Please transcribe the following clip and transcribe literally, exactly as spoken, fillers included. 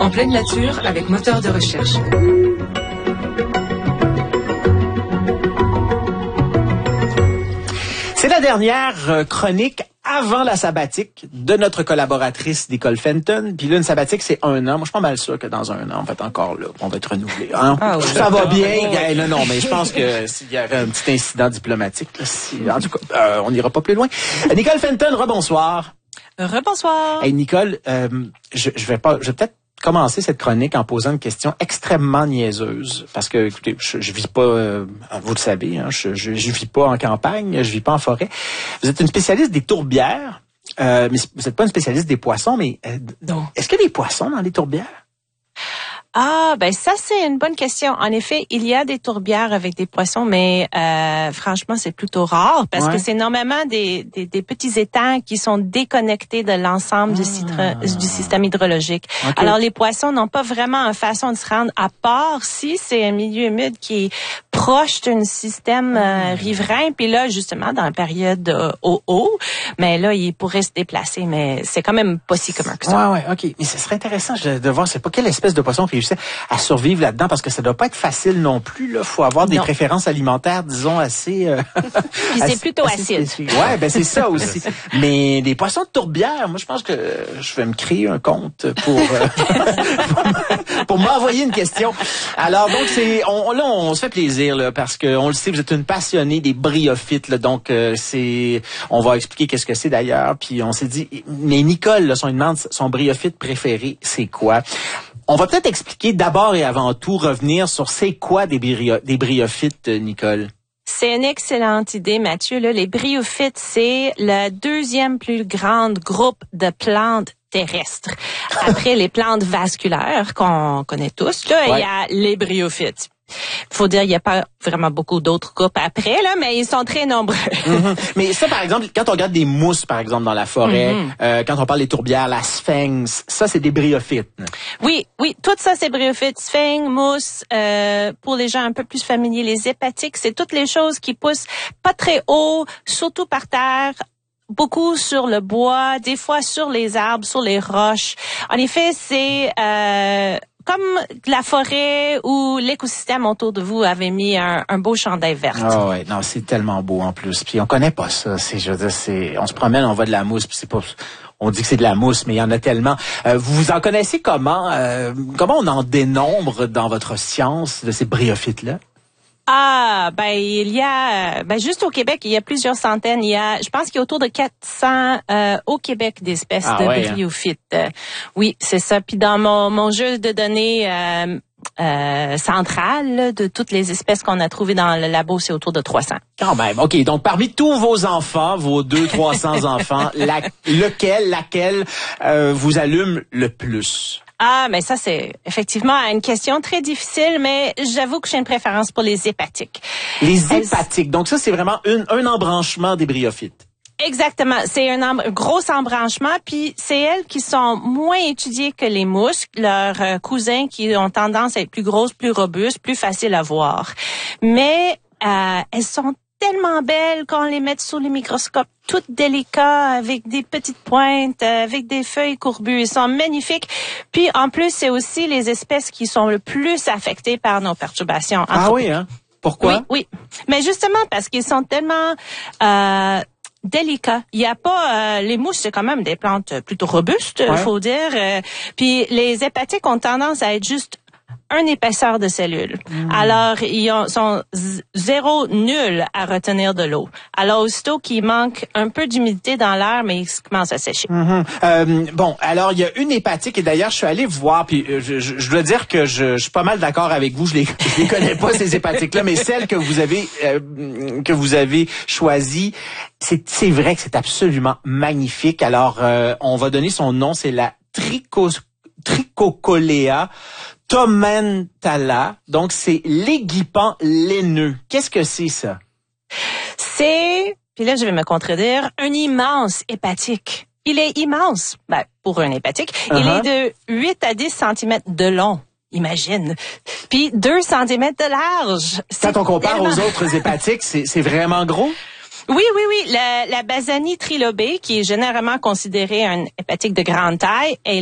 En pleine nature avec moteur de recherche. C'est la dernière chronique avant la sabbatique de notre collaboratrice Nicole Fenton. Puis là, une sabbatique, c'est un an. Moi, je suis pas mal sûr que dans un an, on va être encore là. On va être renouvelé. Hein? Ah, oui, ça va bien. Oh. Non, non, mais je pense que s'il y avait un petit incident diplomatique, là, si, en tout cas, euh, on n'ira pas plus loin. Nicole Fenton, rebonsoir. Rebonsoir. Hey, Nicole, euh, je, je vais pas, je vais peut-être commencer cette chronique en posant une question extrêmement niaiseuse. Parce que, écoutez, je, je vis pas, euh, vous le savez, hein, je, je, je vis pas en campagne, je vis pas en forêt. Vous êtes une spécialiste des tourbières, euh, mais vous n'êtes pas une spécialiste des poissons, mais euh, non. Est-ce qu'il y a des poissons dans les tourbières? Ah, ben ça, c'est une bonne question. En effet, il y a des tourbières avec des poissons, mais euh, franchement, c'est plutôt rare parce ouais. que c'est normalement des, des, des petits étangs qui sont déconnectés de l'ensemble ah. du, citra, du système hydrologique. Okay. Alors, les poissons n'ont pas vraiment une façon de se rendre, à part si c'est un milieu humide qui est proche d'un système euh, riverain. Puis là, justement, dans la période euh, au haut, mais là, ils pourraient se déplacer, mais c'est quand même pas si commun que ça. Ouais, ouais, ok. Mais ce serait intéressant de, de voir, c'est pas quelle espèce de poisson réussit à survivre là-dedans, parce que ça doit pas être facile non plus. Là, faut avoir des non. préférences alimentaires, disons, assez. Euh, Puis c'est plutôt assez acide. Ouais, ben c'est ça aussi. Mais des poissons de tourbière, moi, je pense que je vais me créer un compte pour euh, pour m'envoyer une question. Alors donc c'est, on, là, on se fait plaisir là, parce que on le sait, vous êtes une passionnée des bryophytes. Là, donc euh, c'est, on va expliquer qu'est-ce que c'est d'ailleurs. Puis on s'est dit, mais Nicole, là, son demande, son bryophyte préféré, c'est quoi? On va peut-être expliquer d'abord et avant tout, revenir sur c'est quoi des, brio- des bryophytes, Nicole? C'est une excellente idée, Mathieu. Là, les bryophytes, c'est le deuxième plus grand groupe de plantes terrestres. Après les plantes vasculaires qu'on connaît tous, là, ouais. il y a les bryophytes. Faut dire, il n'y a pas vraiment beaucoup d'autres groupes après, là, mais ils sont très nombreux. Mm-hmm. Mais ça, par exemple, quand on regarde des mousses, par exemple, dans la forêt, mm-hmm. euh, quand on parle des tourbières, la sphinx, ça, c'est des bryophytes. Oui, oui, tout ça, c'est bryophytes. Sphinx, mousse, euh, pour les gens un peu plus familiers, les hépatiques, c'est toutes les choses qui poussent pas très haut, surtout par terre, beaucoup sur le bois, des fois sur les arbres, sur les roches. En effet, c'est... Euh, comme la forêt ou l'écosystème autour de vous avait mis un, un beau chandail vert. Ah ouais, non, c'est tellement beau en plus. Puis on connaît pas ça. C'est, je veux dire, c'est, on se promène, on voit de la mousse, puis c'est pas, on dit que c'est de la mousse, mais il y en a tellement. Euh, vous en connaissez comment euh, Comment on en dénombre dans votre science de ces bryophytes-là? Ah, ben il y a, ben juste au Québec, il y a plusieurs centaines. Il y a, je pense qu'il y a autour de quatre cents euh, au Québec d'espèces ah, de ouais, bryophytes. Hein? Oui, c'est ça. Puis dans mon, mon jeu de données euh, euh, central là, de toutes les espèces qu'on a trouvées dans le labo, c'est autour de trois cents. Quand même. Ok. Donc parmi tous vos enfants, vos deux, trois cents enfants, la, lequel, laquelle euh, vous allume le plus? Ah, mais ça, c'est effectivement une question très difficile, mais j'avoue que j'ai une préférence pour les hépatiques. Les hépatiques. Donc ça, c'est vraiment une, un embranchement des bryophytes. Exactement. C'est un, un gros embranchement, puis c'est elles qui sont moins étudiées que les mousses, leurs euh, cousins qui ont tendance à être plus grosses, plus robustes, plus faciles à voir. Mais euh, elles sont tellement belles quand on les met sous les microscopes, toutes délicates, avec des petites pointes, avec des feuilles courbues. Ils sont magnifiques. Puis, en plus, c'est aussi les espèces qui sont le plus affectées par nos perturbations. Ah oui, hein? Pourquoi? Oui, oui. Mais justement, parce qu'ils sont tellement... Euh, délicat. Il y a pas euh, les mousses, c'est quand même des plantes plutôt robustes, ouais. faut dire. Euh, puis les hépatiques ont tendance à être juste une épaisseur de cellules. Mmh. Alors, ils ont, sont z- zéro nul à retenir de l'eau. Alors, aussitôt qu'il manque un peu d'humidité dans l'air, mais ils commencent à sécher. Mmh. Euh, bon, alors, il y a une hépatique, et d'ailleurs, je suis allé voir, puis euh, je, je, je dois dire que je, je suis pas mal d'accord avec vous, je les, je les connais pas, ces hépatiques-là, mais celles que vous avez, euh, que vous avez choisies, c'est, c'est vrai que c'est absolument magnifique. Alors, euh, on va donner son nom, c'est la Trichos, Trichocolea tomentala. Donc, c'est l'aiguipant laineux. Qu'est-ce que c'est, ça? C'est, puis là, je vais me contredire, un immense hépatique. Il est immense, ben, pour un hépatique. Uh-huh. Il est de huit à dix centimètres de long. Imagine. Puis deux centimètres de large. Quand on compare tellement... aux autres hépatiques, c'est, c'est vraiment gros? Oui, oui, oui. La, la Bassanie trilobée, qui est généralement considérée une hépatique de grande taille, est